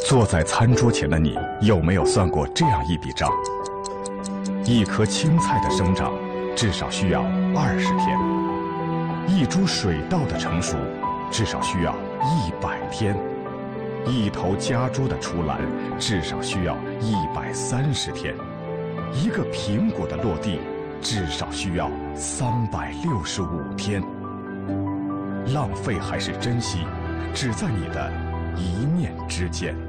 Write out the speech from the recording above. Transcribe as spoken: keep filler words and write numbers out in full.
坐在餐桌前的你，有没有算过这样一笔账？一颗青菜的生长，至少需要二十天；一株水稻的成熟，至少需要一百天；一头家猪的出栏，至少需要一百三十天；一个苹果的落地，至少需要三百六十五天。浪费还是珍惜，只在你的一念之间。